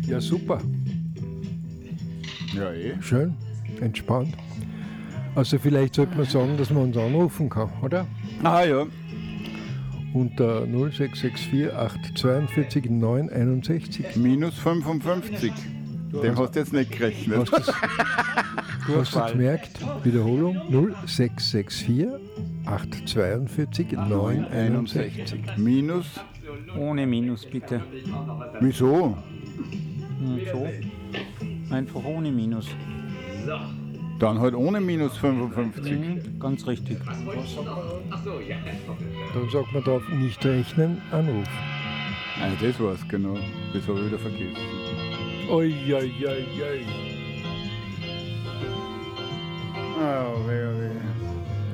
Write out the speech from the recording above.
Ja, super. Ja, eh. Schön, entspannt. Also vielleicht sollte man sagen, dass man uns anrufen kann, oder? Ah ja. Unter 0664 842 961. Minus 55. Dem hast du jetzt nicht gerechnet. Hast du gemerkt? Wiederholung 0664 842 961. Minus? Ohne Minus, bitte. Wieso? So. Einfach ohne Minus. Dann halt ohne minus 55. Ganz richtig. Dann sagt man, darf nicht rechnen, anrufen. Also das war's genau. Das habe ich wieder vergessen. Oi. Oh, weh.